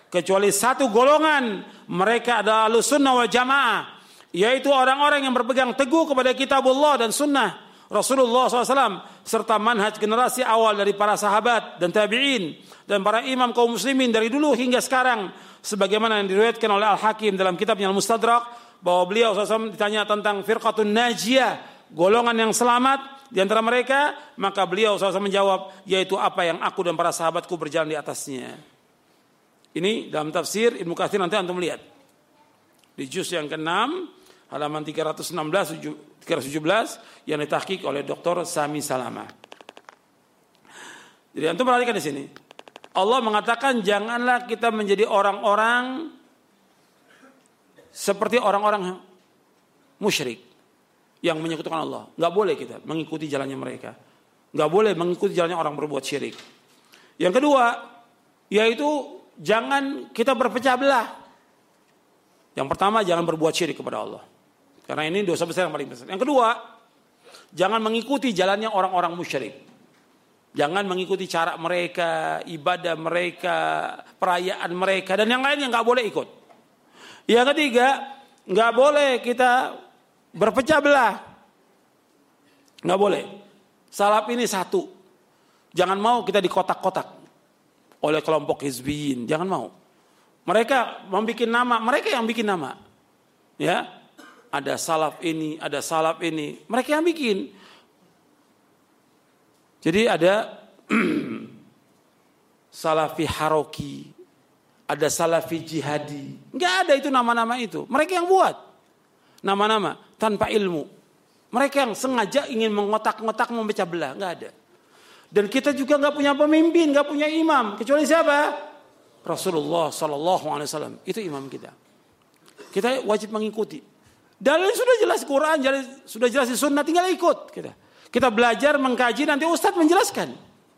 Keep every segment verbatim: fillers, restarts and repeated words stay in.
kecuali satu golongan, mereka adalah Ahlussunnah wal Jamaah, yaitu orang-orang yang berpegang teguh kepada kitabullah dan sunnah Rasulullah shallallahu alaihi wasallam serta manhaj generasi awal dari para sahabat dan tabi'in dan para imam kaum muslimin dari dulu hingga sekarang, sebagaimana yang diriwayatkan oleh Al-Hakim dalam kitabnya Al-Mustadrak bahwa beliau shallallahu alaihi wasallam ditanya tentang firqatun najiyah, golongan yang selamat di antara mereka, maka beliau shallallahu alaihi wasallam menjawab, yaitu apa yang aku dan para sahabatku berjalan di atasnya. Ini dalam tafsir Ibnu Katsir, nanti antum lihat di juz yang keenam halaman tiga ratus enam belas tiga ratus tujuh belas yang ditahqiq oleh Doktor Sami Salamah. Jadi antum perhatikan di sini. Allah mengatakan janganlah kita menjadi orang-orang seperti orang-orang musyrik yang menyekutukan Allah. Enggak boleh kita mengikuti jalannya mereka. Enggak boleh mengikuti jalannya orang berbuat syirik. Yang kedua, yaitu jangan kita berpecah belah. Yang pertama, jangan berbuat syirik kepada Allah. Karena ini dosa besar yang paling besar. Yang kedua, jangan mengikuti jalannya orang-orang musyrik. Jangan mengikuti cara mereka, ibadah mereka, perayaan mereka, dan yang lainnya nggak boleh ikut. Yang ketiga, nggak boleh kita berpecah belah. Nggak boleh. Salaf ini satu. Jangan mau kita dikotak-kotak oleh kelompok hizbiyin. Jangan mau. Mereka membuat nama, mereka yang bikin nama. Ya, ada salaf ini, ada salaf ini, mereka yang bikin. Jadi ada salafi haroki, ada salafi jihadi. Enggak ada itu nama-nama itu. Mereka yang buat nama-nama tanpa ilmu. Mereka yang sengaja ingin mengotak-ngotak, memecah belah. Enggak ada. Dan kita juga enggak punya pemimpin, enggak punya imam. Kecuali siapa? Rasulullah Sallallahu Alaihi Wasallam. Itu imam kita. Kita wajib mengikuti. Dalil sudah jelas Quran, sudah jelas di sunnah, tinggal ikut kita. Kita belajar, mengkaji, nanti ustadz menjelaskan.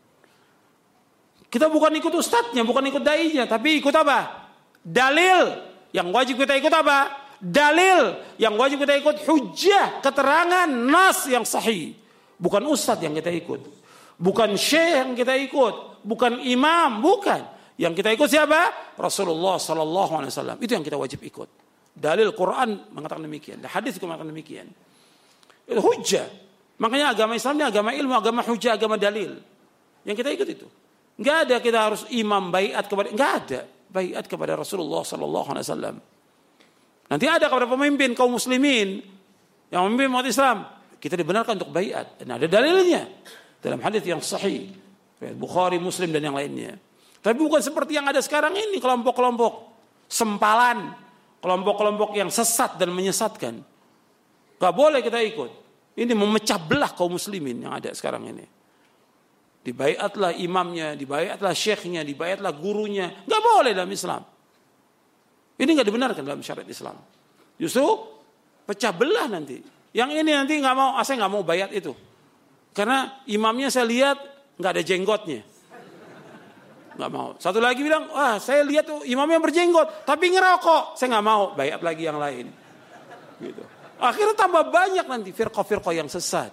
Kita bukan ikut ustadznya, bukan ikut dai-nya, tapi ikut apa? Dalil. Yang wajib kita ikut apa? Dalil. Yang wajib kita ikut hujjah, keterangan, nas yang sahih. Bukan ustadz yang kita ikut. Bukan syekh yang kita ikut. Bukan imam, bukan. Yang kita ikut siapa? Rasulullah Sallallahu Alaihi Wasallam. Itu yang kita wajib ikut. Dalil Quran mengatakan demikian. Hadis juga mengatakan demikian. Itu hujjah. Makanya agama Islam ini agama ilmu, agama hujjah, agama dalil. Yang kita ikut itu. Enggak ada kita harus imam baiat kepada, enggak ada baiat kepada Rasulullah Sallallahu Alaihi Wasallam. Nanti ada kepada pemimpin kaum muslimin yang memimpin umat Islam, kita dibenarkan untuk baiat. Dan ada dalilnya dalam hadis yang sahih, Bukhari, Muslim dan yang lainnya. Tapi bukan seperti yang ada sekarang ini, kelompok-kelompok sempalan, kelompok-kelompok yang sesat dan menyesatkan. Enggak boleh kita ikut. Ini memecah belah kaum muslimin yang ada sekarang ini. Dibaiatlah imamnya, dibaiatlah syekhnya, dibaiatlah gurunya. Enggak boleh dalam Islam. Ini enggak dibenarkan dalam syariat Islam. Justru pecah belah nanti. Yang ini nanti enggak mau, saya enggak mau baiat itu. Karena imamnya saya lihat enggak ada jenggotnya. Enggak mau. Satu lagi bilang, wah saya lihat tuh imamnya berjenggot, tapi ngerokok. Saya enggak mau, baiat lagi yang lain. Gitu. Akhirnya tambah banyak nanti firqah-firqah yang sesat.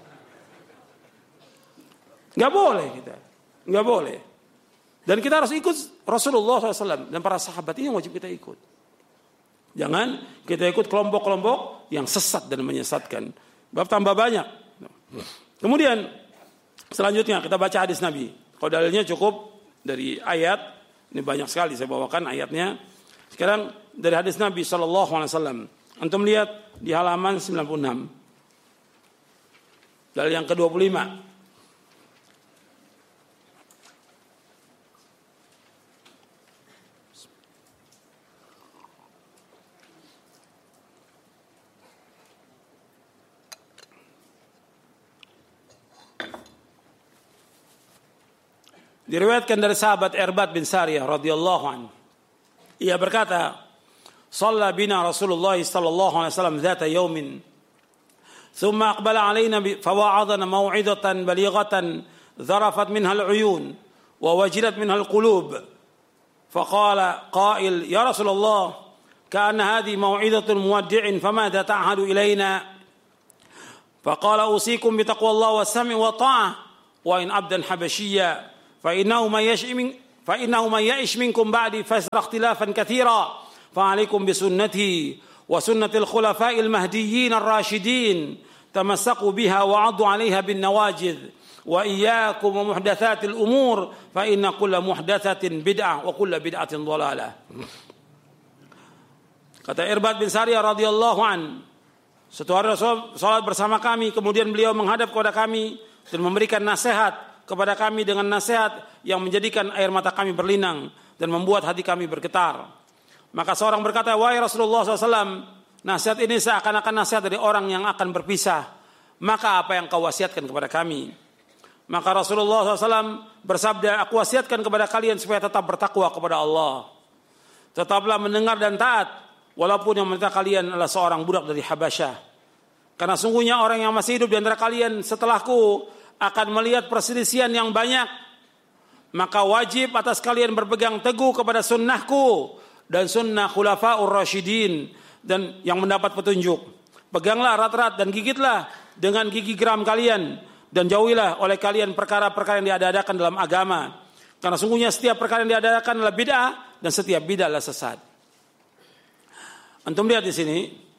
Enggak boleh kita. Enggak boleh. Dan kita harus ikut Rasulullah shallallahu alaihi wasallam dan para sahabat, ini yang wajib kita ikut. Jangan kita ikut kelompok-kelompok yang sesat dan menyesatkan. Bab tambah banyak. Kemudian selanjutnya kita baca hadis Nabi. Kalau dalilnya cukup dari ayat, ini banyak sekali saya bawakan ayatnya. Sekarang dari hadis Nabi shallallahu alaihi wasallam. Antum lihat di halaman sembilan puluh enam. Dalil yang ke dua puluh lima. Diriwayatkan dari sahabat Irbad bin Sariyah radhiyallahu anhu. Ia berkata, "Shalla bina Rasulullah sallallahu alaihi wasallam dzata yaumin. Thumma aqbala alaina fawa'adana maw'idatan balighatan dharafat minha al-'uyun wa wajilat minha al-qulub. Faqala qa'il, ya Rasulullah, ka'anna hadhihi maw'idatu muwaddi'in famadha ta'hadu ilaina?" Faqala usikum bi taqwallahi was-sam'i wa ta'ah wa in 'abdan habashiyya fa innahu may yash'i fa innahu may ya'ish minkum ba'di fasara ikhtilafan katsira fa 'alaikum bi sunnati wa sunnatil khulafa'il mahdiyyin ar-rasyidin tamassaku biha wa 'addu 'alaiha bin nawajidh wa iyyakum wa muhdatsatil umur fa inna kulla muhdatsatin bid'ah wa kulla bid'atin dhalalah. Kata Irbad bin Sariyah radhiyallahu an, suatu hari Rasul salat bersama kami, kemudian beliau menghadap kepada kami dan memberikan nasihat kepada kami dengan nasihat yang menjadikan air mata kami berlinang dan membuat hati kami bergetar. Maka seorang berkata, wahai Rasulullah shallallahu alaihi wasallam, nasihat ini seakan-akan nasihat dari orang yang akan berpisah. Maka apa yang kau wasiatkan kepada kami? Maka Rasulullah shallallahu alaihi wasallam bersabda, aku wasiatkan kepada kalian supaya tetap bertakwa kepada Allah. Tetaplah mendengar dan taat, walaupun yang memerintah kalian adalah seorang budak dari Habasyah. Karena sungguhnya orang yang masih hidup di antara kalian setelahku akan melihat perselisihan yang banyak. Maka wajib atas kalian berpegang teguh kepada sunnahku dan sunnah khulafa'ur rasyidin dan yang mendapat petunjuk. Peganglah erat-erat dan gigitlah dengan gigi geram kalian dan jauhilah oleh kalian perkara-perkara yang diadakan dalam agama. Karena sungguhnya setiap perkara yang diadakan adalah bid'ah dan setiap bid'ah adalah sesat. Antum lihat di sini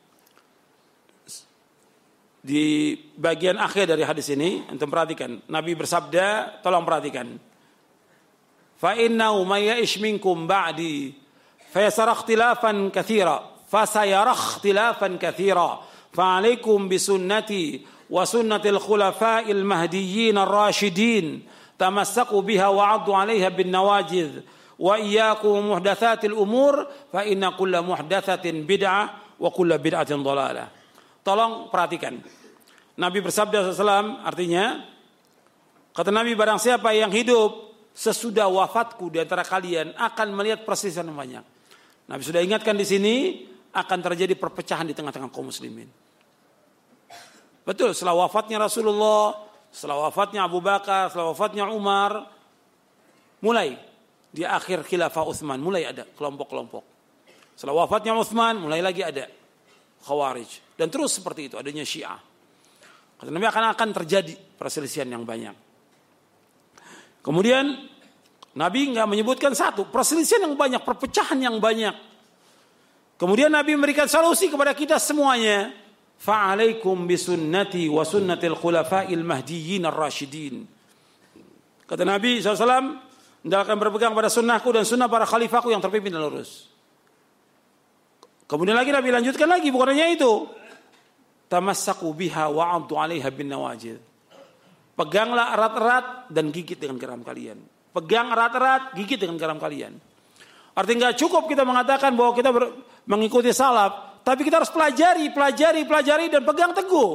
di bagian akhir dari hadis ini, antum perhatikan. Nabi bersabda, tolong perhatikan. Fa innahu may ya'ish minkum ba'di fayasara ikhtilafan katsira fasayara ikhtilafan katsira fa 'alaikum bi sunnati wa sunnatil khulafa'il mahdiyyin ar-rasyidin tamassaku biha wa 'addu 'alaiha bin nawajidh wa iyyakum muhdatsatil umur fa inna kulla muhdatsatin bid'ah wa kulla bid'atin dhalalah. Tolong perhatikan. Nabi bersabda sallallahu alaihi wasallam, artinya kata Nabi, barang siapa yang hidup sesudah wafatku di antara kalian akan melihat perselisihan yang banyak. Nabi sudah ingatkan di sini akan terjadi perpecahan di tengah-tengah kaum muslimin. Betul, setelah wafatnya Rasulullah, setelah wafatnya Abu Bakar, setelah wafatnya Umar, mulai di akhir khilafah Utsman mulai ada kelompok-kelompok. Setelah wafatnya Utsman mulai lagi ada Khawarij dan terus seperti itu adanya Syiah. Kata Nabi akan akan terjadi perselisihan yang banyak. Kemudian Nabi enggak menyebutkan satu, perselisihan yang banyak, perpecahan yang banyak. Kemudian Nabi memberikan solusi kepada kita semuanya. Fa'alaikum bisunnati wa sunnatil khulafa'il mahdiyyin ar-rasyidin. Kata Nabi shallallahu alaihi wasallam, hendaklah berpegang pada sunnahku dan sunnah para khalifahku yang terpimpin dan lurus. Kemudian lagi Nabi lanjutkan lagi, bukan hanya itu. Tamassaku biha wa 'addu 'alaiha bin nawajidh. Peganglah erat-erat dan gigit dengan geram kalian. Pegang erat-erat, gigit dengan geram kalian. Artinya enggak cukup kita mengatakan bahwa kita ber, mengikuti salaf, tapi kita harus pelajari, pelajari, pelajari dan pegang teguh.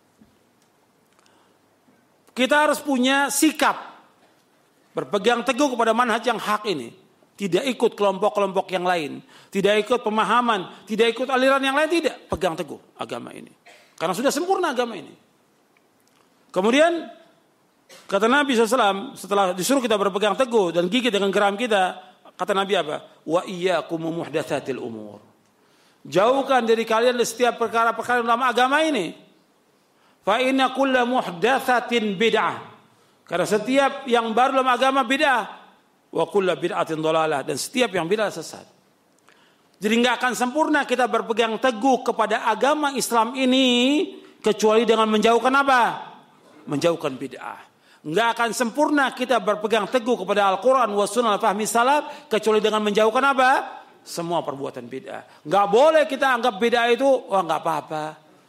Kita harus punya sikap berpegang teguh kepada manhaj yang hak ini. Tidak ikut kelompok-kelompok yang lain. Tidak ikut pemahaman. Tidak ikut aliran yang lain. Tidak. Pegang teguh agama ini. Karena sudah sempurna agama ini. Kemudian kata Nabi shallallahu alaihi wasallam setelah disuruh kita berpegang teguh dan gigit dengan geram kita. Kata Nabi apa? Wa iyyakum muhdatsatil umur. Jauhkan dari kalian dari setiap perkara-perkara dalam agama ini. Fa inna kulla muhdatsatin bid'ah. Karena setiap yang baru dalam agama bid'ah. Wa kulla bid'atin dhalalah, dan setiap yang bid'ah sesat. Jadi enggak akan sempurna kita berpegang teguh kepada agama Islam ini kecuali dengan menjauhkan apa? Menjauhkan bid'ah. Enggak akan sempurna kita berpegang teguh kepada Al-Qur'an wa sunnah fahmi salaf kecuali dengan menjauhkan apa? Semua perbuatan bid'ah. Enggak boleh kita anggap bid'ah itu wah enggak apa-apa.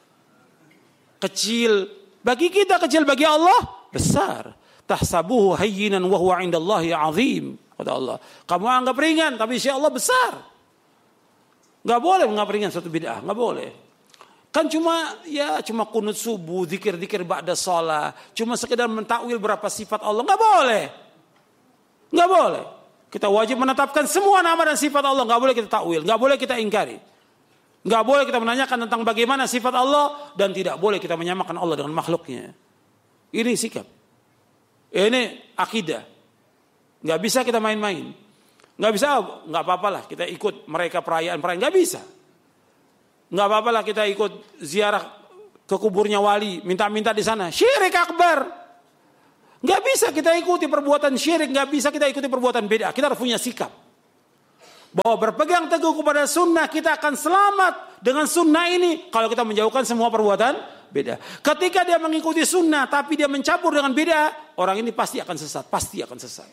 Kecil. Bagi kita kecil, bagi Allah besar. Tahsabuhu hayyinan wa huwa 'indallahi 'azim. Kata Allah, kamu anggap ringan tapi sisi Allah besar. Enggak boleh menganggap ringan suatu bid'ah, enggak boleh. Kan cuma ya cuma kunut subuh, zikir-zikir ba'da shalah, cuma sekedar mentakwil berapa sifat Allah, enggak boleh. Enggak boleh. Kita wajib menetapkan semua nama dan sifat Allah, enggak boleh kita takwil, enggak boleh kita ingkari. Enggak boleh kita menanyakan tentang bagaimana sifat Allah dan tidak boleh kita menyamakan Allah dengan makhluknya. Ini sikap. Ini akidah. Enggak bisa kita main-main. Enggak bisa, enggak apa-apalah kita ikut mereka perayaan-perayaan, enggak bisa. Enggak apa-apalah kita ikut ziarah ke kuburnya wali, minta-minta di sana. Syirik akbar. Nggak bisa kita ikuti perbuatan syirik, nggak bisa kita ikuti perbuatan bid'ah. Kita harus punya sikap bahwa berpegang teguh kepada sunnah, kita akan selamat dengan sunnah ini kalau kita menjauhkan semua perbuatan bid'ah. Ketika dia mengikuti sunnah tapi dia mencampur dengan bid'ah, orang ini pasti akan sesat, pasti akan sesat.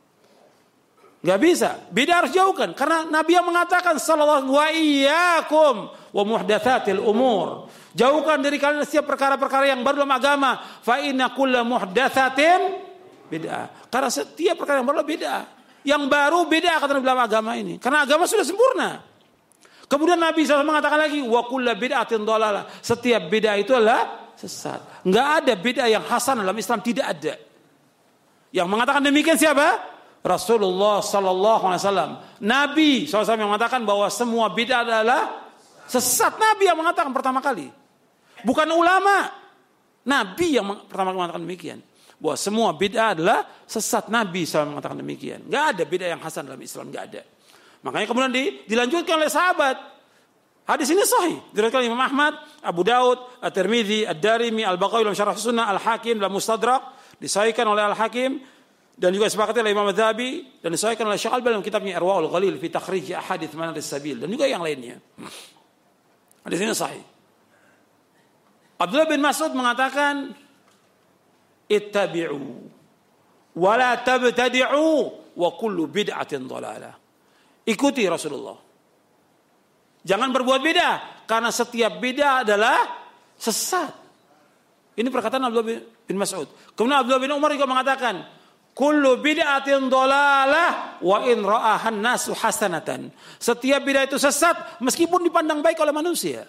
Nggak bisa, bid'ah harus jauhkan karena Nabi yang mengatakan sallallahu wa iyyakum wa muhdatsatil umur. Jauhkan dari kalian setiap perkara-perkara yang baru dalam agama. Fa inna kulla muhdatsatin bid'ah. Karena setiap perkara yang baru bid'ah. Yang baru bid'ah kata dalam agama ini. Karena agama sudah sempurna. Kemudian Nabi shallallahu alaihi wasallam mengatakan lagi, wa kulla bid'atin dhalalah. Setiap bid'ah itu adalah sesat. Enggak ada bid'ah yang hasan dalam Islam, tidak ada. Yang mengatakan demikian siapa? Rasulullah sallallahu alaihi wasallam. Nabi shallallahu alaihi wasallam yang mengatakan bahwa semua bid'ah adalah sesat. Nabi yang mengatakan pertama kali. Bukan ulama. Nabi yang pertama kali mengatakan demikian. Bahwa semua bid'ah adalah sesat. Nabi shallallahu alaihi wasallam mengatakan demikian. Enggak ada bid'ah yang hasan dalam Islam, enggak ada. Makanya kemudian di, dilanjutkan oleh sahabat. Hadis ini sahih. Diriwayatkan Imam Ahmad, Abu Daud, At-Tirmidzi, Ad-Darimi, Al-Baqawi dalam Syarah Sunnah, Al-Hakim dalam Mustadrak, disahihkan oleh Al-Hakim dan juga disepakati oleh Imam Adz-Dzahabi dan disahihkan oleh Syekh Al-Albani dalam kitabnya Irwaul Ghalil fi takhrij ahadits Manaris Sabil dan juga yang lainnya. Hadis ini sahih. Abdullah bin Mas'ud mengatakan, ittabi'u wa la tabtadi'u wa kullu bid'atin dhalalah. Ikuti Rasulullah. Jangan berbuat bid'ah karena setiap bid'ah adalah sesat. Ini perkataan Abdullah bin Mas'ud. Kemudian Abdullah bin Umar juga mengatakan, kullu bid'atin dhalalah wa in ra'ahan nasu hasanatan. Setiap bid'ah itu sesat meskipun dipandang baik oleh manusia.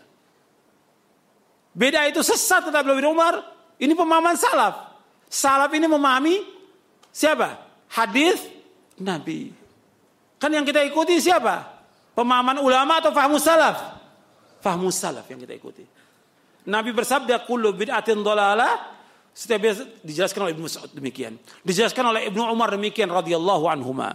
Bid'ah itu sesat kata Abdullah bin Umar. Ini pemahaman salaf. Salaf ini memahami siapa? Hadis Nabi. Kan yang kita ikuti siapa? Pemahaman ulama atau fahmu salaf? Fahmu salaf yang kita ikuti. Nabi bersabda, kullu bid'atin dhalalah. Setiap dijelaskan oleh Ibnu Mas'ud demikian. Dijelaskan oleh Ibnu Umar demikian radhiyallahu anhuma.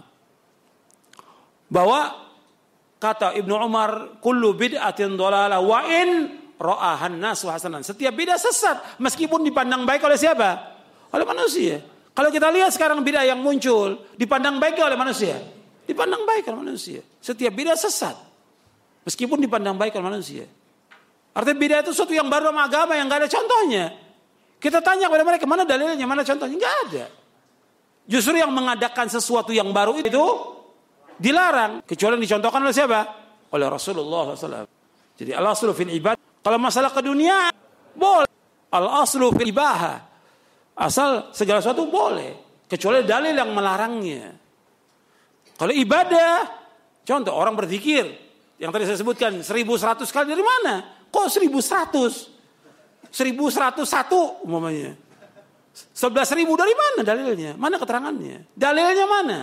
Bahwa kata Ibnu Umar, kullu bid'atin dhalalah wa in ra'ahan nasu hasanan. Setiap bid'ah sesat meskipun dipandang baik oleh siapa? Oleh manusia. Kalau kita lihat sekarang bid'ah yang muncul dipandang baik oleh manusia. Dipandang baik oleh manusia. Setiap bid'ah sesat meskipun dipandang baik oleh manusia. Artinya bid'ah itu sesuatu yang baru dalam agama yang enggak ada contohnya. Kita tanya kepada mereka, mana dalilnya, mana contohnya? Enggak ada. Justru yang mengadakan sesuatu yang baru itu dilarang. Kecuali yang dicontohkan oleh siapa? Oleh Rasulullah shallallahu alaihi wasallam. Jadi al-aslu fil ibad. Kalau masalah ke dunia, boleh. Al-aslu fil ibaha. Asal segala sesuatu boleh. Kecuali dalil yang melarangnya. Kalau ibadah, contoh orang berzikir. Yang tadi saya sebutkan, seribu seratus kali dari mana? Kok seribu seratus? seribu seratus satu umpamanya. sebelas ribu dari mana dalilnya? Mana keterangannya? Dalilnya mana?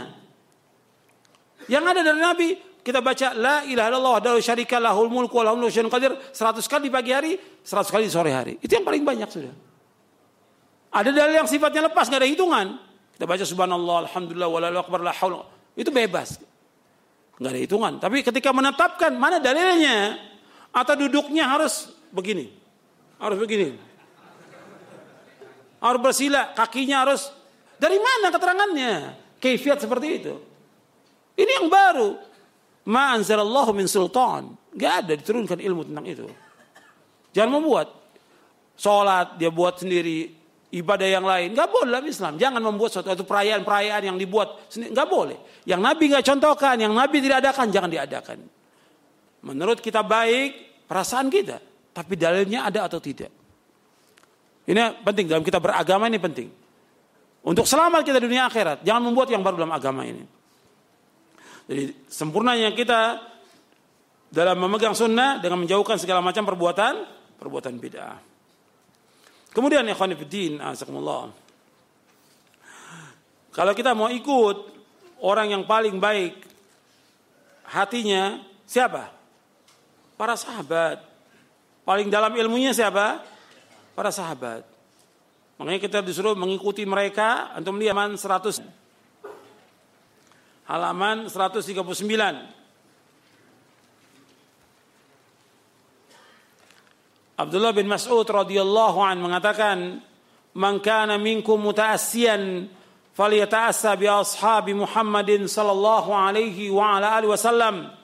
Yang ada dari Nabi, kita baca la ilaha illallah wahdahu syarika lahul mulku wa lahul syai'un qadir seratus kali di pagi hari, seratus kali di sore hari. Itu yang paling banyak sudah. Ada dalil yang sifatnya lepas, enggak ada hitungan. Kita baca subhanallah, alhamdulillah, wallahu akbar, la haula. Itu bebas. Enggak ada hitungan. Tapi ketika menetapkan mana dalilnya atau duduknya harus begini. Harus begini. Harus bersila, kakinya harus dari mana keterangannya? Kaifiat seperti itu. Ini yang baru. Ma anzalallahu min sultan. Enggak ada diturunkan ilmu tentang itu. Jangan membuat salat dia buat sendiri, ibadah yang lain enggak boleh dalam Islam. Jangan membuat suatu perayaan-perayaan yang dibuat sendiri, enggak boleh. Yang Nabi enggak contohkan, yang Nabi tidak adakan, jangan diadakan. Menurut kita baik, perasaan kita, tapi dalilnya ada atau tidak. Ini penting dalam kita beragama, ini penting. Untuk selamat kita dunia akhirat, jangan membuat yang baru dalam agama ini. Jadi sempurnanya kita dalam memegang sunnah dengan menjauhkan segala macam perbuatan perbuatan bid'ah. Kemudian ikhwan fillah, azakumullah. Kalau kita mau ikut orang yang paling baik hatinya siapa? Para sahabat. Paling dalam ilmunya siapa? Para sahabat. Makanya kita disuruh mengikuti mereka. Antum lihat halaman seratus. Halaman seratus tiga puluh sembilan. Abdullah bin Mas'ud radhiyallahu an mengatakan, man kana minkum muta'assiyan falyata'assa bi ashabi Muhammadin sallallahu alaihi wa ala alihi wasallam.